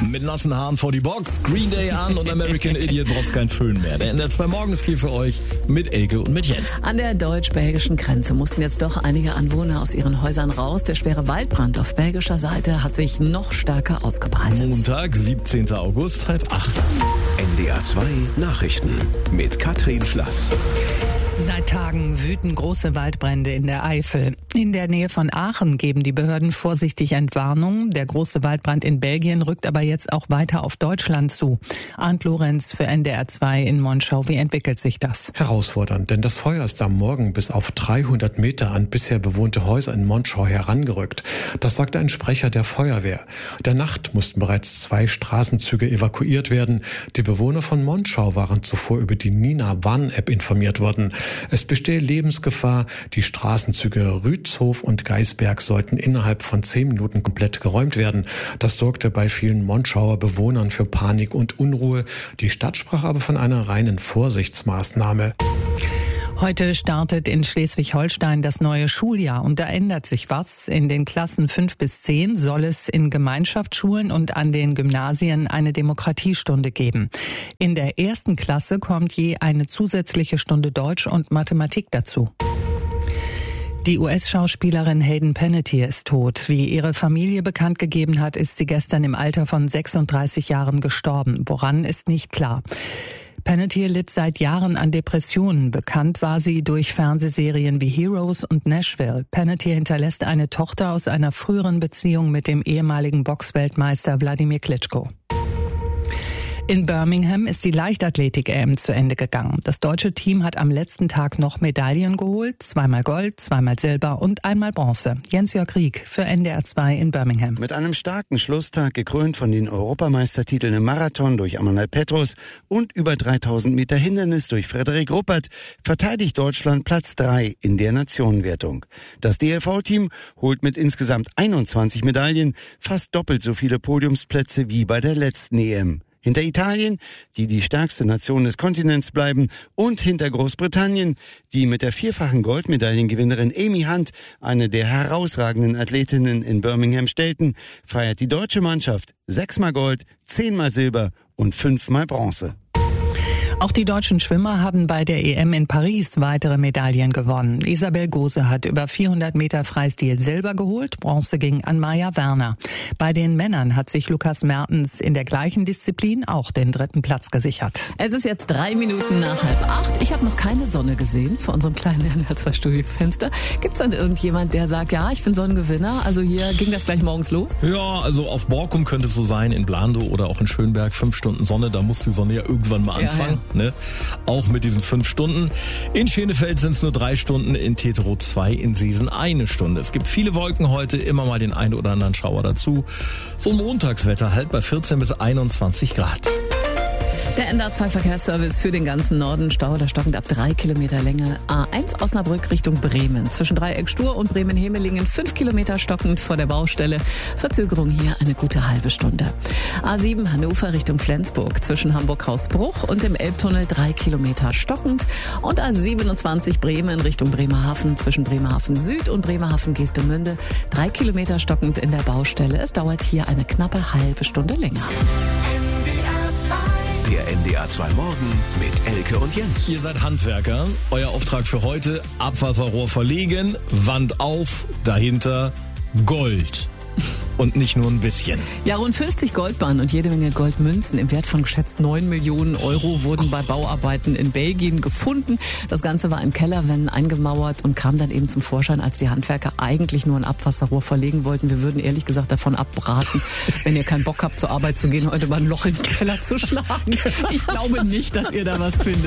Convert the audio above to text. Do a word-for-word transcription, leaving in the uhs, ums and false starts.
Mit nassen Haaren vor die Box, Green Day an und American Idiot brauchst kein Föhn mehr. Der N D R zwei Morgen ist hier für euch mit Elke und mit Jens. An der deutsch-belgischen Grenze mussten jetzt doch einige Anwohner aus ihren Häusern raus. Der schwere Waldbrand auf belgischer Seite hat sich noch stärker ausgebreitet. Montag, siebzehnten August, halb acht. N D R zwei Nachrichten mit Katrin Schlass. Seit Tagen wüten große Waldbrände in der Eifel. In der Nähe von Aachen geben die Behörden vorsichtig Entwarnung. Der große Waldbrand in Belgien rückt aber jetzt auch weiter auf Deutschland zu. Arndt Lorenz für N D R zwei in Monschau. Wie entwickelt sich das? Herausfordernd, denn das Feuer ist am Morgen bis auf dreihundert Meter an bisher bewohnte Häuser in Monschau herangerückt. Das sagte ein Sprecher der Feuerwehr. Der Nacht mussten bereits zwei Straßenzüge evakuiert werden. Die Bewohner von Monschau waren zuvor über die Nina-Warn-App informiert worden. Es bestehe Lebensgefahr. Die Straßenzüge Rützhof und Geisberg sollten innerhalb von zehn Minuten komplett geräumt werden. Das sorgte bei vielen Monschauer Bewohnern für Panik und Unruhe. Die Stadt sprach aber von einer reinen Vorsichtsmaßnahme. Heute startet in Schleswig-Holstein das neue Schuljahr und da ändert sich was. In den Klassen fünf bis zehn soll es in Gemeinschaftsschulen und an den Gymnasien eine Demokratiestunde geben. In der ersten Klasse kommt je eine zusätzliche Stunde Deutsch und Mathematik dazu. Die U S-Schauspielerin Hayden Panettiere ist tot. Wie ihre Familie bekannt gegeben hat, ist sie gestern im Alter von sechsunddreißig Jahren gestorben. Woran ist nicht klar. Panettiere litt seit Jahren an Depressionen. Bekannt war sie durch Fernsehserien wie Heroes und Nashville. Panettiere hinterlässt eine Tochter aus einer früheren Beziehung mit dem ehemaligen Boxweltmeister Wladimir Klitschko. In Birmingham ist die Leichtathletik-E M zu Ende gegangen. Das deutsche Team hat am letzten Tag noch Medaillen geholt. Zweimal Gold, zweimal Silber und einmal Bronze. Jens-Jörg Rieck für N D R zwei in Birmingham. Mit einem starken Schlusstag, gekrönt von den Europameistertiteln im Marathon durch Amanal Petros und über dreitausend Meter Hindernis durch Frederik Ruppert, verteidigt Deutschland Platz drei in der Nationenwertung. Das D L V-Team holt mit insgesamt einundzwanzig Medaillen fast doppelt so viele Podiumsplätze wie bei der letzten E M. Hinter Italien, die die stärkste Nation des Kontinents bleiben, und hinter Großbritannien, die mit der vierfachen Goldmedaillengewinnerin Amy Hunt, eine der herausragenden Athletinnen in Birmingham, stellten, feiert die deutsche Mannschaft sechsmal Gold, zehnmal Silber und fünfmal Bronze. Auch die deutschen Schwimmer haben bei der E M in Paris weitere Medaillen gewonnen. Isabel Gose hat über vierhundert Meter Freistil Silber geholt, Bronze ging an Maja Werner. Bei den Männern hat sich Lukas Mertens in der gleichen Disziplin auch den dritten Platz gesichert. Es ist jetzt drei Minuten nach halb acht. Ich habe noch keine Sonne gesehen vor unserem kleinen N D R zwei Studiofenster. Gibt es dann irgendjemand, der sagt, ja, ich bin Sonnengewinner? Also hier ging das gleich morgens los? Ja, also auf Borkum könnte es so sein, in Blandow oder auch in Schönberg, fünf Stunden Sonne, da muss die Sonne ja irgendwann mal anfangen. Ja, ja. Ne? Auch mit diesen fünf Stunden. In Schenefeld sind es nur drei Stunden, in Teterow zwei, in Seesen eine Stunde. Es gibt viele Wolken heute, immer mal den einen oder anderen Schauer dazu. So ein Montagswetter halt bei vierzehn bis einundzwanzig Grad. Der N D R zwei Verkehrsservice für den ganzen Norden. Stau oder stockend ab drei Kilometer Länge. A eins Osnabrück Richtung Bremen. Zwischen Dreieck Stur und Bremen-Hemelingen fünf Kilometer stockend vor der Baustelle. Verzögerung hier eine gute halbe Stunde. A sieben Hannover Richtung Flensburg. Zwischen Hamburg-Hausbruch und dem Elbtunnel drei Kilometer stockend. Und A siebenundzwanzig Bremen Richtung Bremerhaven. Zwischen Bremerhaven Süd und Bremerhaven Geestemünde. drei Kilometer stockend in der Baustelle. Es dauert hier eine knappe halbe Stunde länger. Der N D R zwei Morgen mit Elke und Jens. Ihr seid Handwerker. Euer Auftrag für heute: Abwasserrohr verlegen, Wand auf, dahinter Gold. Und nicht nur ein bisschen. Ja, rund fünfzig Goldbarren und jede Menge Goldmünzen im Wert von geschätzt neun Millionen Euro wurden bei Bauarbeiten in Belgien gefunden. Das Ganze war in Kellerwänden eingemauert und kam dann eben zum Vorschein, als die Handwerker eigentlich nur ein Abwasserrohr verlegen wollten. Wir würden ehrlich gesagt davon abraten, wenn ihr keinen Bock habt, zur Arbeit zu gehen, heute mal ein Loch in den Keller zu schlagen. Ich glaube nicht, dass ihr da was findet.